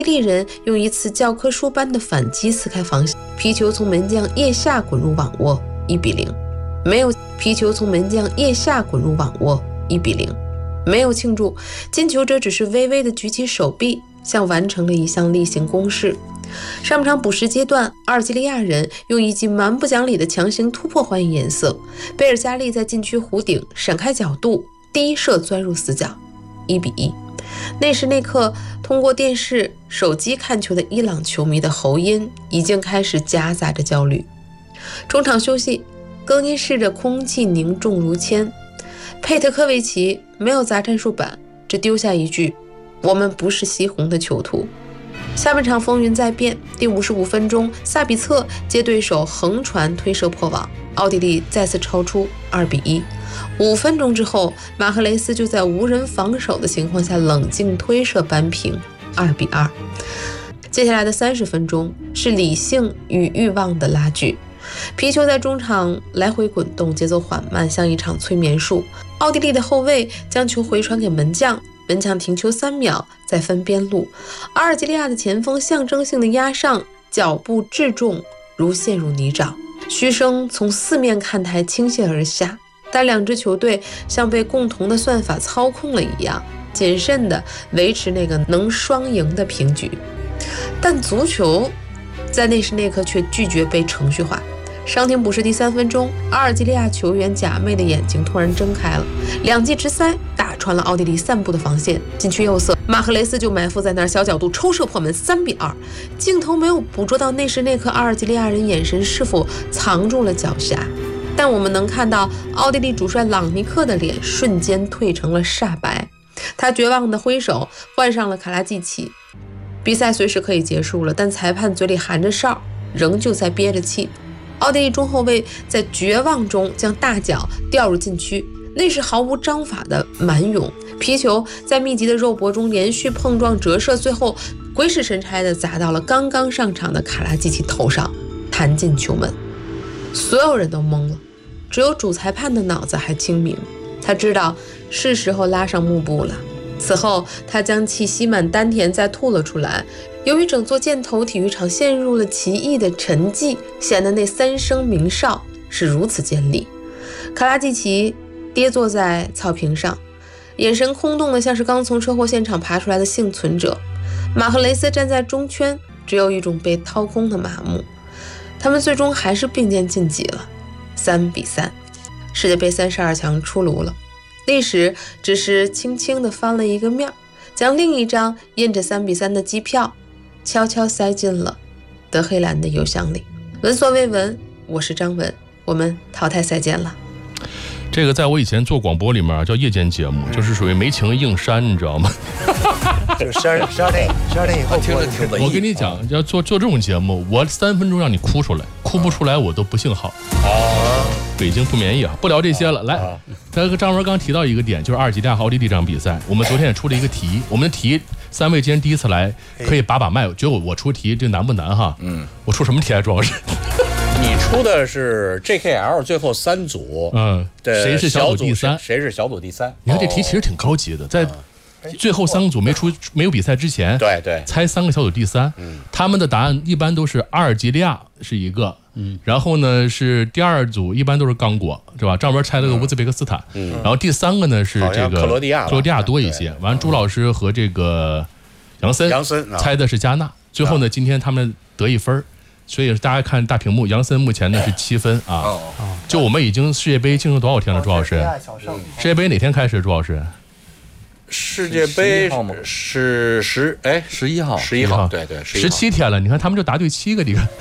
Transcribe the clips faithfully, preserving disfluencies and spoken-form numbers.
利人用一次教科书般的反击撕开防线，皮球从门将腋下滚入网窝，一比零。没有皮球从门将腋下滚入网窝，一比零。没有庆祝，进球者只是微微的举起手臂，像完成了一项例行公事。上半场补时阶段，阿尔及利亚人用一记蛮不讲理的强行突破还以颜色，贝尔加利在禁区弧顶闪开角度，第一射钻入死角，一比一。那时那刻，通过电视、手机看球的伊朗球迷的喉音已经开始夹杂着焦虑。中场休息，更衣室的空气凝重如铅。佩特科维奇没有砸战术板，只丢下一句：“我们不是西红的囚徒。”下半场风云再变，第五十五分钟，萨比策接对手横传推射破网，奥地利再次超出，二比一。五分钟之后，马赫雷斯就在无人防守的情况下冷静推射扳平，二比二。接下来的三十分钟是理性与欲望的拉锯，皮球在中场来回滚动，节奏缓慢，像一场催眠术。奥地利的后卫将球回传给门将，门将停球三秒，再分边路。阿尔及利亚的前锋象征性的压上，脚步质重，如陷入泥沼。嘘声从四面看台倾泻而下，但两支球队像被共同的算法操控了一样，谨慎地维持那个能双赢的平局。但足球在那时那刻却拒绝被程序化。伤停补时第三分钟，阿尔及利亚球员假寐的眼睛突然睁开了，两记直塞打穿了奥地利散布的防线，禁区右侧，马赫雷斯就埋伏在那儿，小角度抽射破门，三比二。镜头没有捕捉到那时那刻阿尔及利亚人眼神是否藏住了狡黠，但我们能看到奥地利主帅朗尼克的脸瞬间褪成了煞白，他绝望地挥手换上了卡拉季奇。比赛随时可以结束了，但裁判嘴里含着哨，仍旧在憋着气。奥地利中后卫在绝望中将大脚掉入禁区，那是毫无章法的蛮勇，皮球在密集的肉搏中连续碰撞折射，最后鬼使神差地砸到了刚刚上场的卡拉季奇头上，弹进球门。所有人都懵了，只有主裁判的脑子还清明，他知道是时候拉上幕布了。此后他将气吸满丹田，再吐了出来。由于整座箭头体育场陷入了奇异的沉寂，显得那三声鸣哨是如此尖利。卡拉季奇跌坐在草坪上，眼神空洞的像是刚从车祸现场爬出来的幸存者。马赫雷斯站在中圈，只有一种被掏空的麻木。他们最终还是并肩晋级了，三比三，世界杯三十二强出炉了。历史只是轻轻地翻了一个面，将另一张印着三比三的机票悄悄塞进了德黑兰的邮箱里。闻所未闻，我是张文，我们淘汰赛见了。 这个在我以前做广播里面叫夜间节目，就是属于没情硬删，你知道吗？ 就十二十二点十二点以后听着挺文艺。 我跟你讲，要做做这种节目，我三分钟让你哭出来，哭不出来我都不姓好。 啊， 北京不免疫啊，不聊这些了。来，这个张文刚提到一个点，就是阿尔及利亚和奥地利这场比赛，我们昨天也出了一个题，我们的题三位今天第一次来，可以把把脉，觉得我出题这难不难哈？嗯，我出什么题啊，主要是。 你出的是 J K L 最后三组， 嗯，谁是小组第三？ 谁是小组第三？ 你看这题其实挺高级的，在最后三个组没出没有比赛之前， 对对， 猜三个小组第三，嗯，他们的答案一般都是阿尔及利亚是一个，嗯，然后呢是第二组一般都是刚果，是吧？张文猜了个乌兹别克斯坦，嗯，然后第三个呢是这个克罗地亚， 克罗地亚多一些。完，朱老师和这个杨森， 杨森猜的是加纳。最后呢，今天他们得一分。所以大家看大屏幕，杨森目前呢是七分啊。哦，就我们已经世界杯进行多少天了，朱老师？世界杯哪天开始？朱老师？ 世界杯是十哎十一号， 十一号，对对， 十七天了。你看他们就答对七个，你看，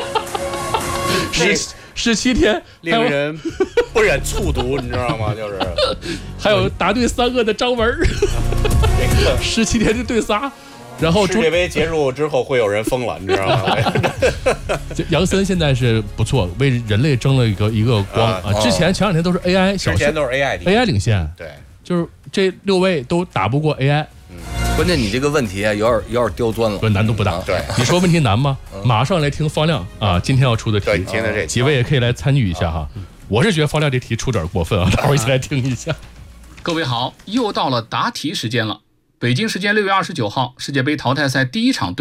十十七天， 令人不忍卒读，你知道吗？就是还有答对三个的张文，十七天就对仨。然后世界杯结束之后会有人疯了，你知道吗？ 杨森现在是不错，为人类争了一个一个光啊！之前前两天都是 A I 小， 之前都是 A I，A I 领先， 对， 就是这六位都打不过 A I。 嗯，关键你这个问题有点有点刁钻了， 不难度不大。 对， 你说问题难吗？马上来听方亮啊，今天要出的题， 对，今天这几位也可以来参与一下哈。我是觉得方亮这题出点过分啊，大伙一起来听一下。 各位好，又到了答题时间了。 北京时间六月二十九号，世界杯淘汰赛第一场对